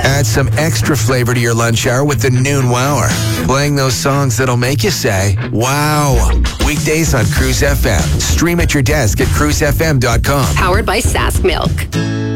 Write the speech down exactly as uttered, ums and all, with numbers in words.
Add some extra flavor to your lunch hour with the Noon Wower. Playing those songs that'll make you say, wow. Weekdays on Cruise F M. Stream at your desk at cruise f m dot com. Powered by Sask Milk.